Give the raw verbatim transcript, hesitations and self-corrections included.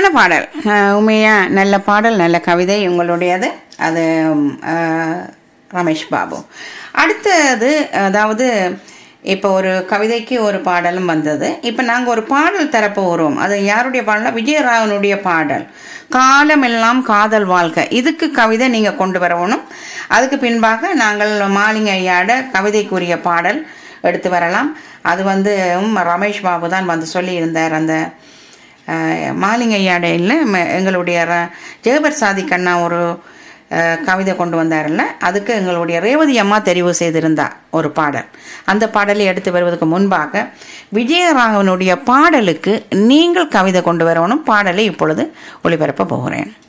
அருமையான பாடல். அஹ், உண்மையா நல்ல பாடல், நல்ல கவிதை உங்களுடையது. அது அஹ், ரமேஷ் பாபு. அடுத்தது, அதாவது இப்போ ஒரு கவிதைக்கு ஒரு பாடலும் வந்தது. இப்போ நாங்கள் ஒரு பாடல் தரப்போகிறோம். அது யாருடைய பாடல்னா விஜயராகவனுடைய பாடல், காலமெல்லாம் காதல் வாழ்க்கை. இதுக்கு கவிதை நீங்கள் கொண்டு வரணும். அதுக்கு பின்பாக நாங்கள் மாலிங்க ஐயாட கவிதைக்குரிய பாடல் எடுத்து வரலாம். அது வந்து உம், ரமேஷ் பாபு தான் வந்து சொல்லியிருந்தார். அந்த மாலிங்க ஐயாட இல்லை, எங்களுடைய ர- ஜெகபர் சாதிக் அண்ணா ஒரு அஹ், கவிதை கொண்டு வந்தார்ல, அதுக்கு எங்களுடைய ரேவதி அம்மா தெரிவு செய்திருந்தா ஒரு பாடல். அந்த பாடலை எடுத்து வருவதற்கு முன்பாக விஜயராகவனுடைய பாடலுக்கு நீங்கள் கவிதை கொண்டு வரணும். பாடலை இப்பொழுது ஒளிபரப்ப போகிறேன்.